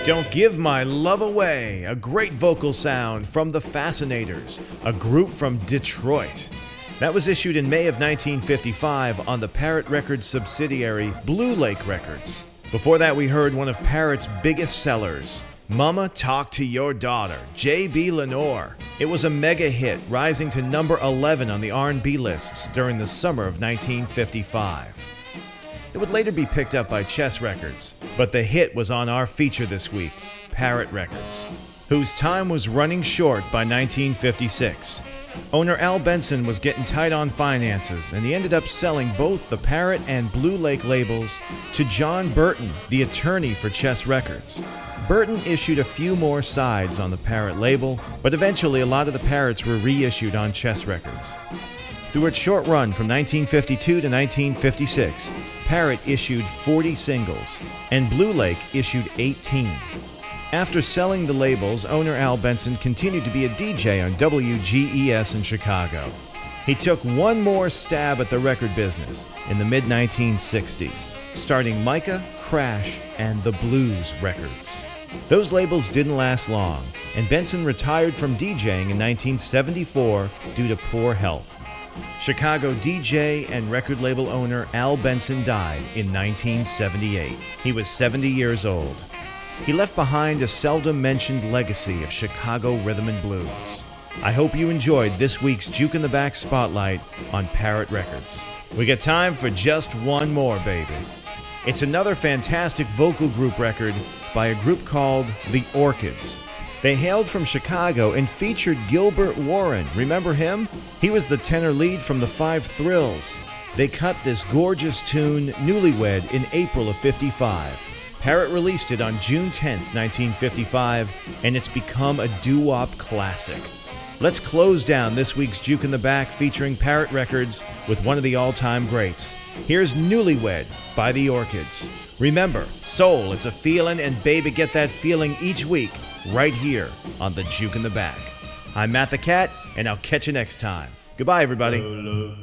Don't Give My Love Away, a great vocal sound from the Fascinators, a group from Detroit. That was issued in May of 1955 on the Parrot Records subsidiary Blue Lake Records. Before that, we heard one of Parrot's biggest sellers, Mama Talk to Your Daughter, J.B. Lenore. It was a mega hit, rising to number 11 on the R&B lists during the summer of 1955. It would later be picked up by Chess Records, but the hit was on our feature this week, Parrot Records, whose time was running short by 1956. Owner Al Benson was getting tight on finances, and he ended up selling both the Parrot and Blue Lake labels to John Burton, the attorney for Chess Records. Burton issued a few more sides on the Parrot label, but eventually a lot of the Parrots were reissued on Chess Records. Through its short run from 1952 to 1956, Parrot issued 40 singles, and Blue Lake issued 18. After selling the labels, owner Al Benson continued to be a DJ on WGES in Chicago. He took one more stab at the record business in the mid-1960s, starting Micah, Crash, and The Blues Records. Those labels didn't last long, and Benson retired from DJing in 1974 due to poor health. Chicago DJ and record label owner Al Benson died in 1978. He was 70 years old. He left behind a seldom mentioned legacy of Chicago rhythm and blues. I hope you enjoyed this week's Juke in the Back Spotlight on Parrot Records. We got time for just one more, baby. It's another fantastic vocal group record by a group called The Orchids. They hailed from Chicago and featured Gilbert Warren. Remember him? He was the tenor lead from the Five Thrills. They cut this gorgeous tune, Newlywed, in April of '55. Parrot released it on June 10, 1955, and it's become a doo-wop classic. Let's close down this week's Juke in the Back featuring Parrot Records with one of the all-time greats. Here's Newlywed by The Orchids. Remember, soul, it's a feeling, and baby, get that feeling each week right here on the Juke in the Back. I'm Matt the Cat, and I'll catch you next time. Goodbye, everybody.